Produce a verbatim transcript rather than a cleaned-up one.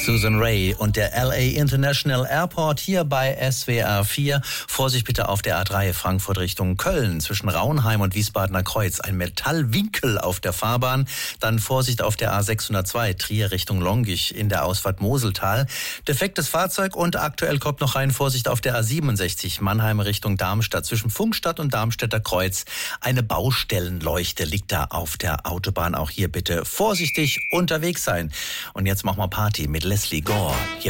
Susan Ray und der L A International Airport hier bei S W R vier. Vorsicht bitte auf der A drei Frankfurt Richtung Köln zwischen Raunheim und Wiesbadener Kreuz. Ein Metallwinkel auf der Fahrbahn. Dann Vorsicht auf der A sechshundertzwei Trier Richtung Longich in der Ausfahrt Moseltal. Defektes Fahrzeug und aktuell kommt noch rein Vorsicht auf der A siebenundsechzig Mannheim Richtung Darmstadt zwischen Funkstadt und Darmstädter Kreuz. Eine Baustellenleuchte liegt da auf der Autobahn. Auch hier bitte vorsichtig unterwegs sein. Und jetzt machen wir Party mit Leslie Gore. Hier